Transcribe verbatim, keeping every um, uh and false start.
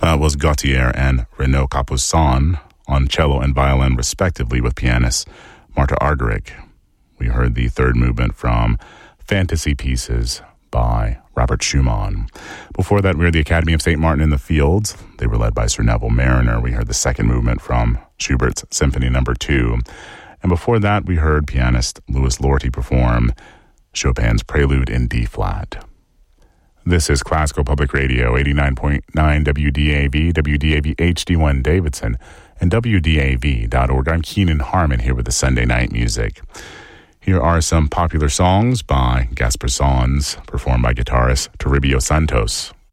That was Gautier and Renaud Capuçon on cello and violin, respectively, with pianist Marta Argerich. We heard the third movement from Fantasy Pieces by Robert Schumann. Before that, we heard the Academy of Saint Martin in the Fields. They were led by Sir Neville Marriner. We heard the second movement from Schubert's Symphony Number Two. And before that, we heard pianist Louis Lorty perform Chopin's Prelude in D-flat. This is Classical Public Radio, eighty-nine point nine W D A V, W D A V H D one Davidson, and W D A V dot org. I'm Keenan Harmon here with the Sunday Night Music. Here are some popular songs by Gaspar Sanz, performed by guitarist Toribio Santos.